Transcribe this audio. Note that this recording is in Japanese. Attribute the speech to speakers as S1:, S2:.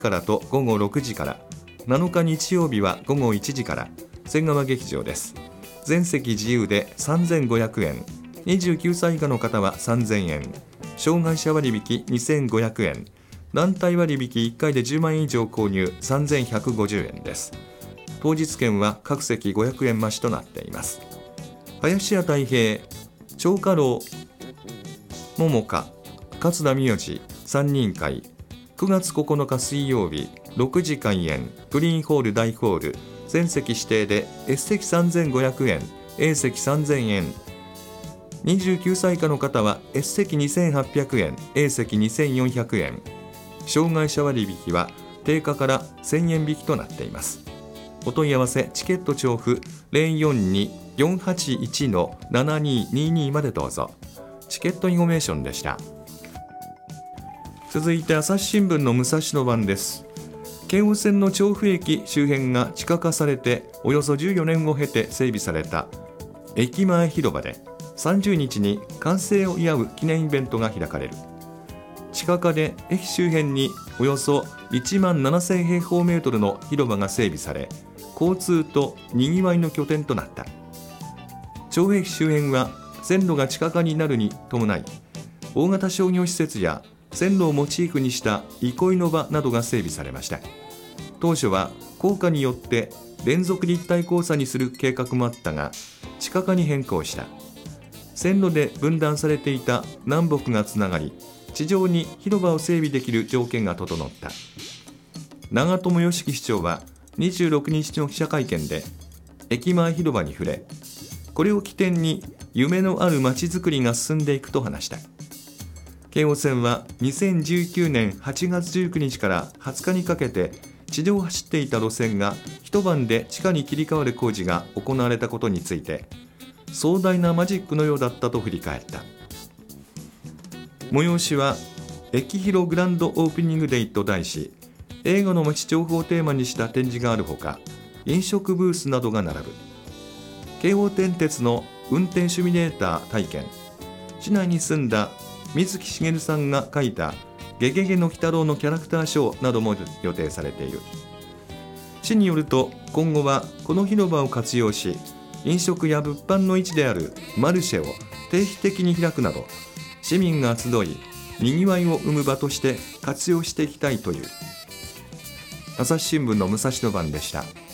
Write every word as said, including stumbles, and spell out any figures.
S1: からとごごろくじから、なのか日曜日はごごいちじから仙川劇場です。全席自由でさんぜんごひゃくえん、にじゅうきゅうさい以下の方はさんぜんえん、障害者割引にせんごひゃくえん、団体割引いっかいでじゅうまんえん以上購入さんぜんひゃくごじゅうえんです。当日券は各席ごひゃくえん増しとなっています。林家たい平、長家老、桃花、勝田名字さんにん会、くがつここのか水曜日ろくじ開演、グリーンホール大ホール、全席指定で S 席さんぜんごひゃくえん、 A 席さんぜんえん、にじゅうきゅうさい以下の方は S 席にせんはっぴゃくえん、 A 席にせんよんひゃくえん、障害者割引は定価からせんえん引きとなっています。お問い合わせチケット調布 ゼロよんに よんはちいち ななににに までどうぞ。チケットインフォメーションでした。続いて朝日新聞の武蔵野版です。京王線の調布駅周辺が地下化されておよそじゅうよねんを経て整備された駅前広場でさんじゅうにちに完成を祝う記念イベントが開かれる。地下化で駅周辺におよそいちまんななせんへいほうメートルの広場が整備され、交通とにぎわいの拠点となった。調布駅周辺は線路が地下化になるに伴い、大型商業施設や線路をモチーフにした憩いの場などが整備されました。当初は高架によって連続立体交差にする計画もあったが、地下化に変更した。線路で分断されていた南北がつながり、地上に広場を整備できる条件が整った。長友義樹市長はにじゅうろくにちの記者会見で駅前広場に触れ、これを起点に夢のある街づくりが進んでいくと話した。京王線はにせんじゅうきゅうねんはちがつじゅうくにちからはつかにかけて地上を走っていた路線が一晩で地下に切り替わる工事が行われたことについて、壮大なマジックのようだったと振り返った。催しは駅広グランドオープニングデイと題し、映画の街調布をテーマにした展示があるほか、飲食ブースなどが並ぶ。京王電鉄の運転シミュレーター体験、市内に住んだ水木しげるさんが描いたゲゲゲの鬼太郎のキャラクターショーなども予定されている。市によると、今後はこの広場を活用し、飲食や物販の位置であるマルシェを定期的に開くなど、市民が集いにぎわいを生む場として活用していきたいという。朝日新聞の武蔵野版でした。